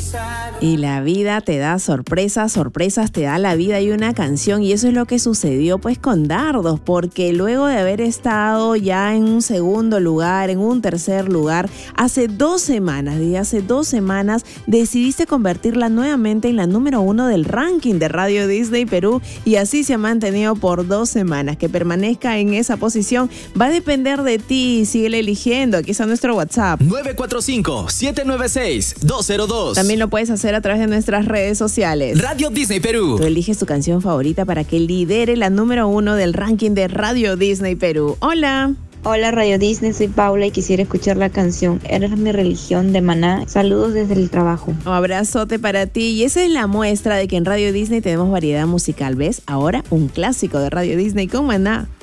Y la vida te da sorpresas, sorpresas te da la vida y una canción, y eso es lo que sucedió pues con Dardos, porque luego de haber estado ya en un segundo lugar, en un tercer lugar, hace 2 semanas decidiste convertirla nuevamente en la número 1 del ranking de Radio Disney Perú, y así se ha mantenido por 2 semanas. Que permanezca en esa posición va a depender de ti, síguele eligiendo. Aquí está nuestro WhatsApp 945-796-202. También lo puedes hacer a través de nuestras redes sociales. Radio Disney Perú. Tú eliges tu canción favorita para que lidere la número 1 del ranking de Radio Disney Perú. Hola. Hola Radio Disney, soy Paula y quisiera escuchar la canción Eres mi religión de Maná. Saludos desde el trabajo. Un abrazote para ti, y esa es la muestra de que en Radio Disney tenemos variedad musical. ¿Ves? Ahora un clásico de Radio Disney con Maná.